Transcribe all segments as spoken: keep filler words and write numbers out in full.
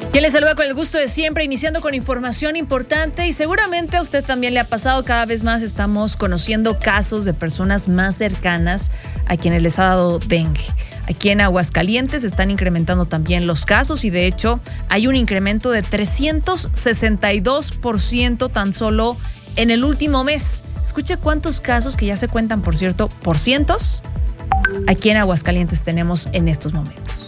Quien les saluda con el gusto de siempre, iniciando con información importante y seguramente a usted también le ha pasado. Cada vez más estamos conociendo casos de personas más cercanas a quienes les ha dado dengue. Aquí en Aguascalientes están incrementando también los casos y de hecho hay un incremento de trescientos sesenta y dos por ciento tan solo en el último mes. Escuche cuántos casos, que ya se cuentan, por cierto, por cientos, aquí en Aguascalientes tenemos en estos momentos.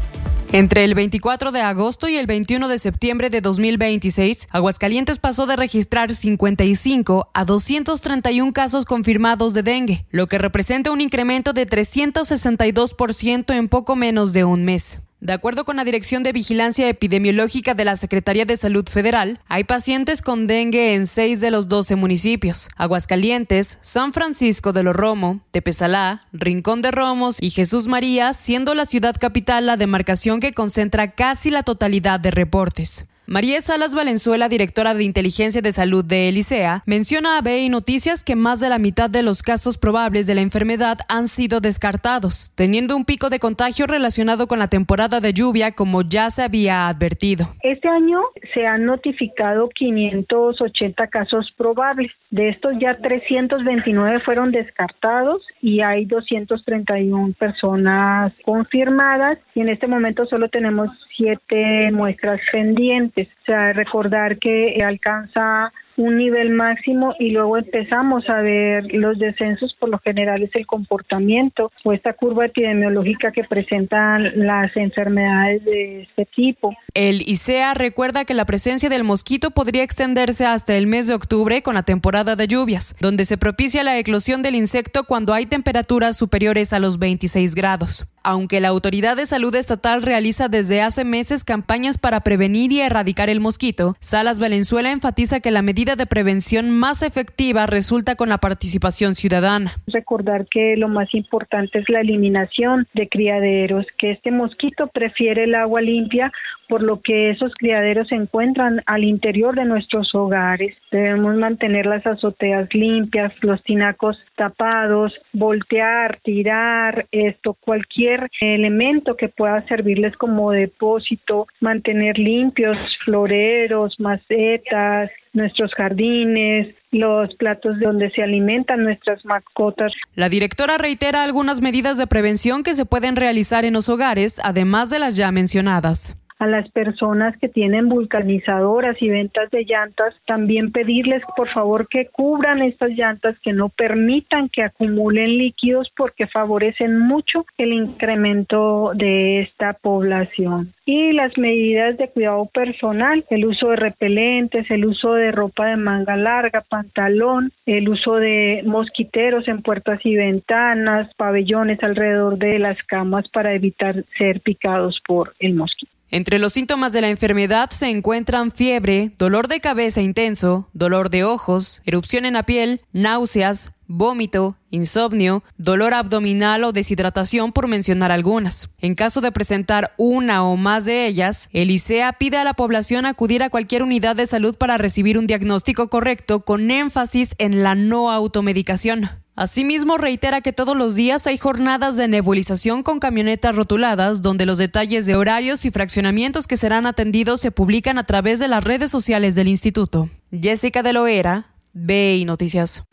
Entre el veinticuatro de agosto y el veintiuno de septiembre de dos mil veintiséis, Aguascalientes pasó de registrar cincuenta y cinco a doscientos treinta y uno casos confirmados de dengue, lo que representa un incremento de trescientos sesenta y dos por ciento en poco menos de un mes. De acuerdo con la Dirección de Vigilancia Epidemiológica de la Secretaría de Salud Federal, hay pacientes con dengue en seis de los doce municipios: Aguascalientes, San Francisco de los Romo, Tepesalá, Rincón de Romos y Jesús María, siendo la ciudad capital la demarcación que concentra casi la totalidad de reportes. María Salas Valenzuela, directora de Inteligencia de Salud de el ICEA, menciona a B I Noticias que más de la mitad de los casos probables de la enfermedad han sido descartados, teniendo un pico de contagio relacionado con la temporada de lluvia, como ya se había advertido. Este año se han notificado quinientos ochenta casos probables. De estos ya trescientos veintinueve fueron descartados y hay doscientas treinta y una personas confirmadas y en este momento solo tenemos siete muestras pendientes. O sea, recordar que alcanza un nivel máximo y luego empezamos a ver los descensos. Por lo general es el comportamiento o esta curva epidemiológica que presentan las enfermedades de este tipo. El ICEA recuerda que la presencia del mosquito podría extenderse hasta el mes de octubre con la temporada de lluvias, donde se propicia la eclosión del insecto cuando hay temperaturas superiores a los veintiséis grados. Aunque la Autoridad de Salud Estatal realiza desde hace meses campañas para prevenir y erradicar el mosquito, Salas Valenzuela enfatiza que la medida de prevención más efectiva resulta con la participación ciudadana. Recordar que lo más importante es la eliminación de criaderos, que este mosquito prefiere el agua limpia, por lo que esos criaderos se encuentran al interior de nuestros hogares. Debemos mantener las azoteas limpias, los tinacos tapados, voltear, tirar, esto, cualquier elemento que pueda servirles como depósito, mantener limpios floreros, macetas, nuestros jardines, los platos de donde se alimentan nuestras mascotas. La directora reitera algunas medidas de prevención que se pueden realizar en los hogares, además de las ya mencionadas. A las personas que tienen vulcanizadoras y ventas de llantas, también pedirles por favor que cubran estas llantas, que no permitan que acumulen líquidos porque favorecen mucho el incremento de esta población. Y las medidas de cuidado personal, el uso de repelentes, el uso de ropa de manga larga, pantalón, el uso de mosquiteros en puertas y ventanas, pabellones alrededor de las camas para evitar ser picados por el mosquito. Entre los síntomas de la enfermedad se encuentran fiebre, dolor de cabeza intenso, dolor de ojos, erupción en la piel, náuseas, vómito, insomnio, dolor abdominal o deshidratación, por mencionar algunas. En caso de presentar una o más de ellas, el ICEA pide a la población acudir a cualquier unidad de salud para recibir un diagnóstico correcto, con énfasis en la no automedicación. Asimismo, reitera que todos los días hay jornadas de nebulización con camionetas rotuladas, donde los detalles de horarios y fraccionamientos que serán atendidos se publican a través de las redes sociales del instituto. Jessica de Loera, B I Noticias.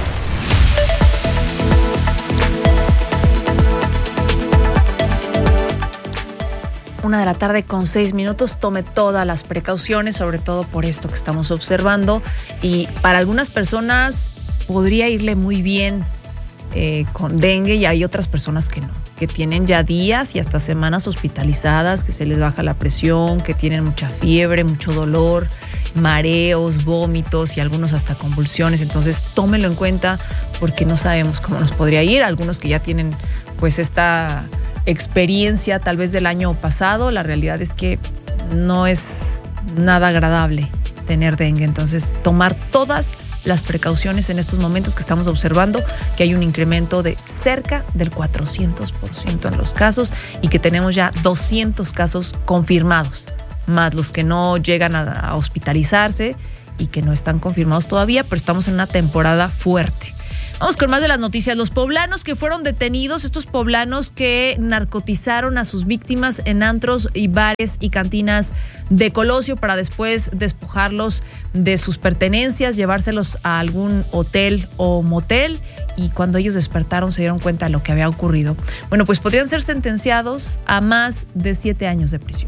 Una de la tarde con seis minutos. Tome todas las precauciones, sobre todo por esto que estamos observando. Y para algunas personas podría irle muy bien eh, con dengue y hay otras personas que no, que tienen ya días y hasta semanas hospitalizadas, que se les baja la presión, que tienen mucha fiebre, mucho dolor, mareos, vómitos y algunos hasta convulsiones. Entonces tómenlo en cuenta porque no sabemos cómo nos podría ir. Algunos que ya tienen pues esta experiencia tal vez del año pasado, la realidad es que no es nada agradable tener dengue. Entonces tomar todas las precauciones en estos momentos que estamos observando, que hay un incremento de cerca del cuatrocientos por ciento en los casos y que tenemos ya doscientos casos confirmados, más los que no llegan a, a hospitalizarse y que no están confirmados todavía, pero estamos en una temporada fuerte. Vamos con más de las noticias. Los poblanos que fueron detenidos, estos poblanos que narcotizaron a sus víctimas en antros y bares y cantinas de Colosio para después despojarlos de sus pertenencias, llevárselos a algún hotel o motel, y cuando ellos despertaron se dieron cuenta de lo que había ocurrido. Bueno, pues podrían ser sentenciados a más de siete años de prisión.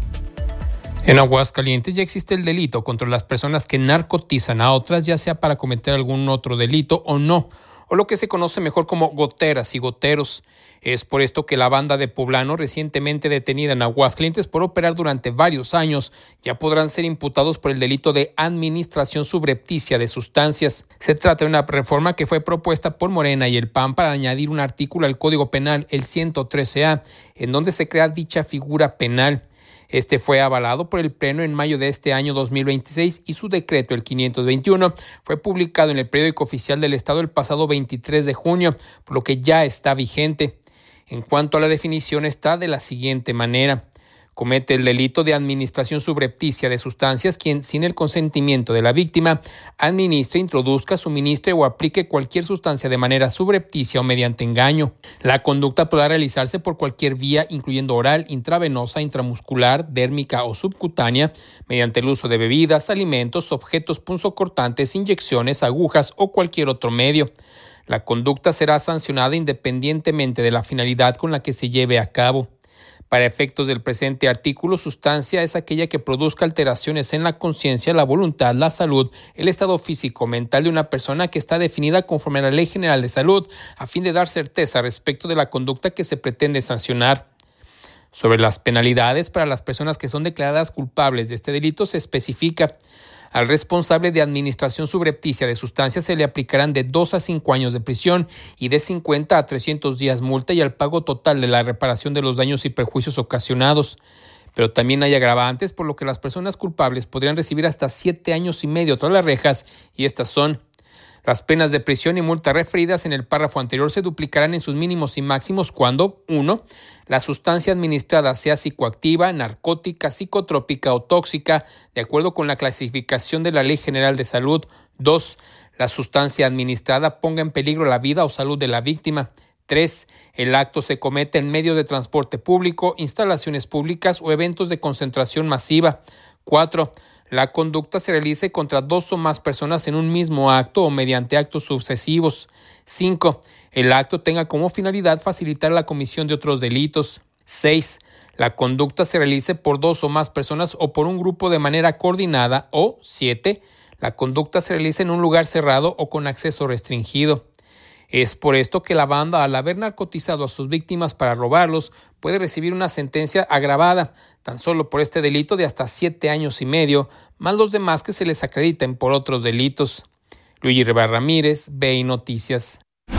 En Aguascalientes ya existe el delito contra las personas que narcotizan a otras, ya sea para cometer algún otro delito o no, o lo que se conoce mejor como goteras y goteros. Es por esto que la banda de poblanos recientemente detenida en Aguascalientes por operar durante varios años ya podrán ser imputados por el delito de administración subrepticia de sustancias. Se trata de una reforma que fue propuesta por Morena y el P A N para añadir un artículo al Código Penal, el ciento trece A, en donde se crea dicha figura penal. Este fue avalado por el Pleno en mayo de este año dos mil veintiséis y su decreto, el quinientos veintiuno, fue publicado en el Periódico Oficial del Estado el pasado veintitrés de junio, por lo que ya está vigente. En cuanto a la definición, está de la siguiente manera: comete el delito de administración subrepticia de sustancias quien, sin el consentimiento de la víctima, administre, introduzca, suministre o aplique cualquier sustancia de manera subrepticia o mediante engaño. La conducta podrá realizarse por cualquier vía, incluyendo oral, intravenosa, intramuscular, dérmica o subcutánea, mediante el uso de bebidas, alimentos, objetos punzocortantes, inyecciones, agujas o cualquier otro medio. La conducta será sancionada independientemente de la finalidad con la que se lleve a cabo. Para efectos del presente artículo, sustancia es aquella que produzca alteraciones en la conciencia, la voluntad, la salud, el estado físico o mental de una persona, que está definida conforme a la Ley General de Salud, a fin de dar certeza respecto de la conducta que se pretende sancionar. Sobre las penalidades para las personas que son declaradas culpables de este delito, se especifica: al responsable de administración subrepticia de sustancias se le aplicarán de dos a cinco años de prisión y de cincuenta a trescientos días multa y al pago total de la reparación de los daños y perjuicios ocasionados. Pero también hay agravantes, por lo que las personas culpables podrían recibir hasta siete años y medio tras las rejas, y estas son: las penas de prisión y multa referidas en el párrafo anterior se duplicarán en sus mínimos y máximos cuando uno. La sustancia administrada sea psicoactiva, narcótica, psicotrópica o tóxica, de acuerdo con la clasificación de la Ley General de Salud. dos. La sustancia administrada ponga en peligro la vida o salud de la víctima. tres. El acto se comete en medio de transporte público, instalaciones públicas o eventos de concentración masiva. cuatro. La conducta se realice contra dos o más personas en un mismo acto o mediante actos sucesivos. cinco. El acto tenga como finalidad facilitar la comisión de otros delitos. seis. La conducta se realice por dos o más personas o por un grupo de manera coordinada. O siete. La conducta se realice en un lugar cerrado o con acceso restringido. Es por esto que la banda, al haber narcotizado a sus víctimas para robarlos, puede recibir una sentencia agravada, tan solo por este delito, de hasta siete años y medio, más los demás que se les acrediten por otros delitos. Luigi Rivera Ramírez, B I Noticias.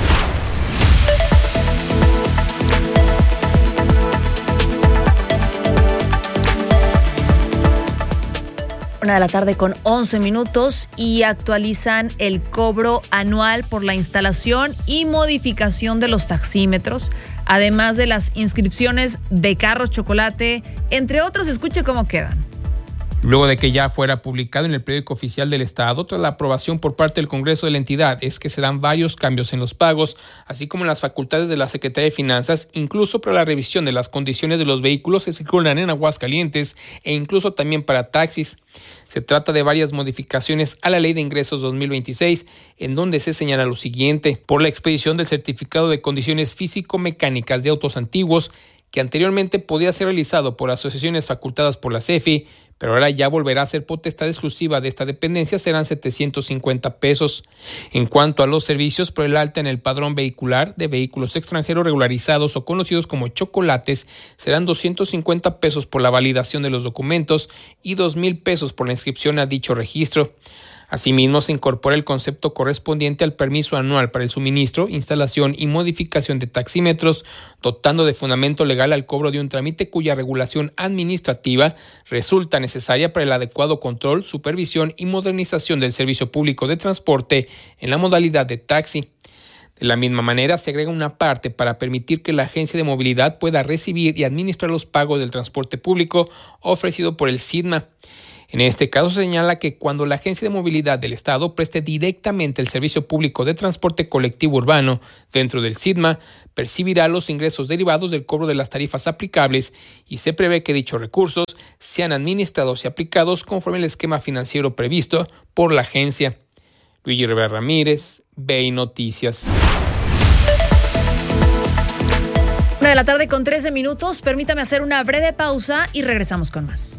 Una de la tarde con once minutos y actualizan el cobro anual por la instalación y modificación de los taxímetros, además de las inscripciones de carros chocolate, entre otros. Escuche cómo quedan. Luego de que ya fuera publicado en el Periódico Oficial del Estado, tras la aprobación por parte del Congreso de la entidad, es que se dan varios cambios en los pagos, así como en las facultades de la Secretaría de Finanzas, incluso para la revisión de las condiciones de los vehículos que circulan en Aguascalientes e incluso también para taxis. Se trata de varias modificaciones a la Ley de Ingresos dos mil veintiséis, en donde se señala lo siguiente: por la expedición del certificado de condiciones físico-mecánicas de autos antiguos, que anteriormente podía ser realizado por asociaciones facultadas por la C E F I, pero ahora ya volverá a ser potestad exclusiva de esta dependencia, serán setecientos cincuenta pesos. En cuanto a los servicios, por el alta en el padrón vehicular de vehículos extranjeros regularizados o conocidos como chocolates, serán doscientos cincuenta pesos por la validación de los documentos y dos mil pesos por la inscripción a dicho registro. Asimismo, se incorpora el concepto correspondiente al permiso anual para el suministro, instalación y modificación de taxímetros, dotando de fundamento legal al cobro de un trámite cuya regulación administrativa resulta necesaria para el adecuado control, supervisión y modernización del servicio público de transporte en la modalidad de taxi. De la misma manera, se agrega una parte para permitir que la Agencia de Movilidad pueda recibir y administrar los pagos del transporte público ofrecido por el SIDMA. En este caso se señala que cuando la Agencia de Movilidad del Estado preste directamente el servicio público de transporte colectivo urbano dentro del SITMA, percibirá los ingresos derivados del cobro de las tarifas aplicables y se prevé que dichos recursos sean administrados y aplicados conforme al esquema financiero previsto por la agencia. Luigi Rivera Ramírez, B I Noticias. Una de la tarde con trece minutos. Permítame hacer una breve pausa y regresamos con más.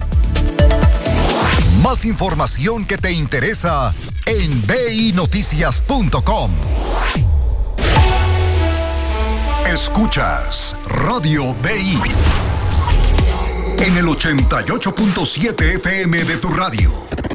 Más información que te interesa en b i noticias punto com. Escuchas Radio B I en el ochenta y ocho punto siete F M de tu radio.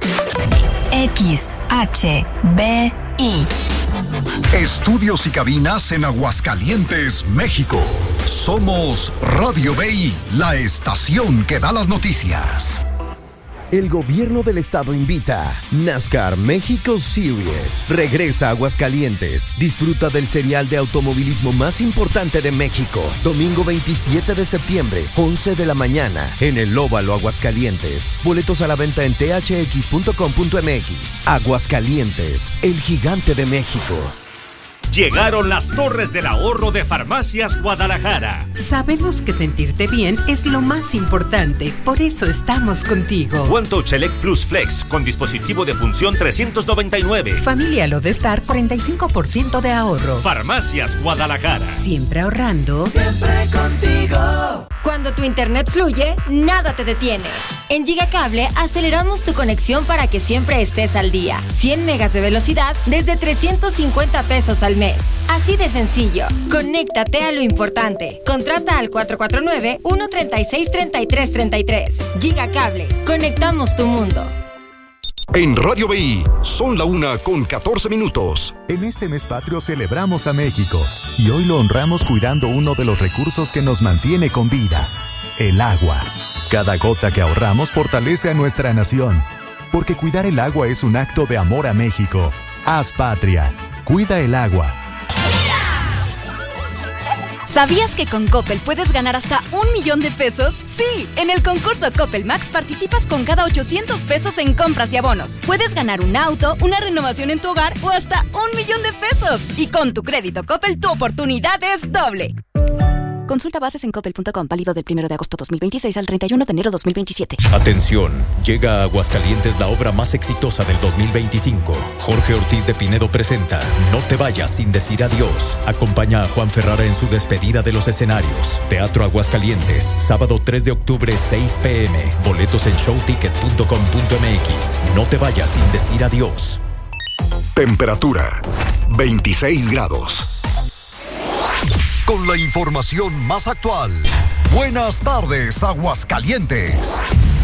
X H B I. Estudios y cabinas en Aguascalientes, México. Somos Radio B I, la estación que da las noticias. El gobierno del estado invita. NASCAR México Series regresa a Aguascalientes. Disfruta del serial de automovilismo más importante de México. Domingo veintisiete de septiembre, once de la mañana, en el Óvalo Aguascalientes. Boletos a la venta en t h x punto com punto m x. Aguascalientes, el gigante de México. Llegaron las Torres del Ahorro de Farmacias Guadalajara. Sabemos que sentirte bien es lo más importante, por eso estamos contigo. One-Touch Select Plus Flex con dispositivo de función trescientos noventa y nueve. Familia Lodestar, cuarenta y cinco por ciento de ahorro. Farmacias Guadalajara. Siempre ahorrando. Siempre contigo. Cuando tu internet fluye, nada te detiene. En Gigacable aceleramos tu conexión para que siempre estés al día. cien megas de velocidad desde trescientos cincuenta pesos al mes. Así de sencillo. Conéctate a lo importante. Contrata al cuatro cuatro nueve, uno tres seis, tres tres tres tres. Gigacable. Conectamos tu mundo. En Radio B I, son la una con catorce minutos. En este mes patrio celebramos a México y hoy lo honramos cuidando uno de los recursos que nos mantiene con vida, el agua. Cada gota que ahorramos fortalece a nuestra nación, porque cuidar el agua es un acto de amor a México. Haz patria, cuida el agua. ¿Sabías que con Coppel puedes ganar hasta un millón de pesos? Sí, en el concurso Coppel Max participas con cada ochocientos pesos en compras y abonos. Puedes ganar un auto, una renovación en tu hogar o hasta un millón de pesos. Y con tu crédito Coppel, tu oportunidad es doble. Consulta bases en coppel punto com, válido del primero de agosto dos mil veintiséis al treinta y uno de enero dos mil veintisiete. Atención, llega a Aguascalientes la obra más exitosa del dos mil veinticinco. Jorge Ortiz de Pinedo presenta No te vayas sin decir adiós. Acompaña a Juan Ferrara en su despedida de los escenarios. Teatro Aguascalientes, sábado tres de octubre, seis p m Boletos en showticket punto com punto m x. No te vayas sin decir adiós. Temperatura veintiséis grados. Con la información más actual. Buenas tardes, Aguascalientes.